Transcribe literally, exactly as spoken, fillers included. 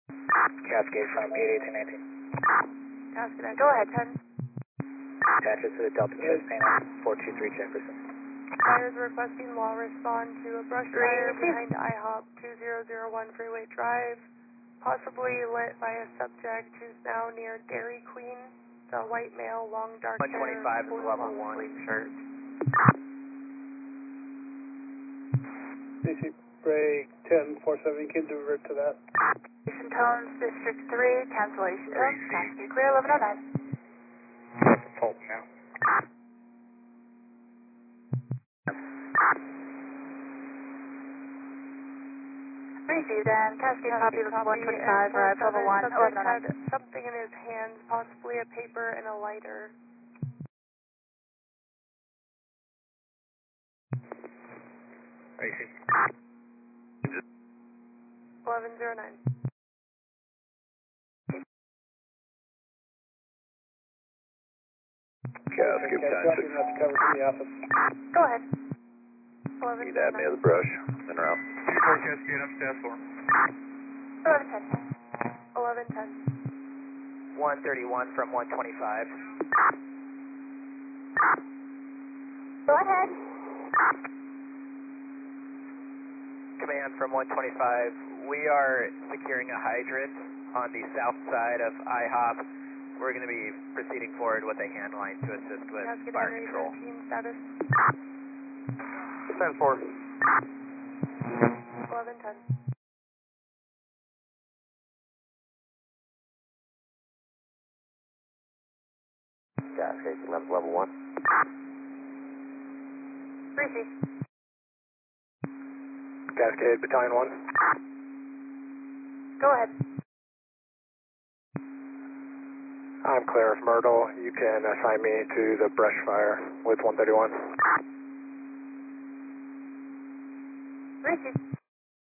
Cascade from eight eighteen nineteen. Cascade, go ahead, ten. Attaches to the Delta News, Pana four two three Jefferson. Fires requesting law respond to a brush fire behind I HOP two zero zero one Freeway Drive, possibly lit by a subject who's now near Dairy Queen, the white male, long dark hair, one twenty-five is blue level long one. sleeve shirt. C C break ten four seven, can divert to that. Cancellation tones, District three, cancellation tones, Cascade clear, eleven oh nine. Fault now. Received and Cascade copy with one twenty-five, arrived level one, eleven oh nine. Had something in his hands, possibly a paper and a lighter. I see. eleven oh nine. Cascade Okay, time dropping six. that to cover from the office. Go ahead. eleven Need to add me to the brush. And around. four Cascade, I'm staff four. eleven ten. eleven ten. one thirty-one from one twenty-five. Go ahead. Command from one twenty-five. We are securing a hydrant on the south side of I HOP. We're going to be proceeding forward with a hand line to assist with Cascade fire Henry control. thirteen status. ten four. eleven ten. Cascade, left level one. Receive. Cascade, battalion one. Go ahead. I'm Claire of Myrtle. You can assign me to the brush fire with one thirty-one. Receive.